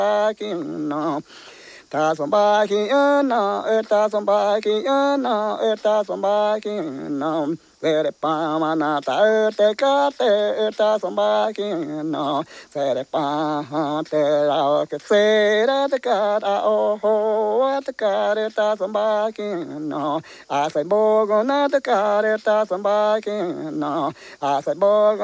no. Ta som ba ki no, ta som ba ki no, ta som ba ki no. Vere pa mana ta ta som ba ki no. Vere pa te ra ke se ra te ka ta o ho te ka ta som ba ki no. A se bo go na te ka ta som ba ki no. A se bo